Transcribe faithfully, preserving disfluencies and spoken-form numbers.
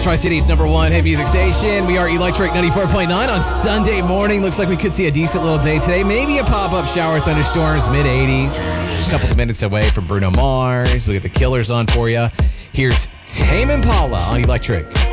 Tri-City's number one hit music station. We are Electric ninety-four point nine on Sunday morning. Looks like we could see a decent little day today. Maybe a pop-up shower, thunderstorms, mid eighties. A couple of minutes away from Bruno Mars. We got the Killers on for you. Here's Tame Impala on Electric.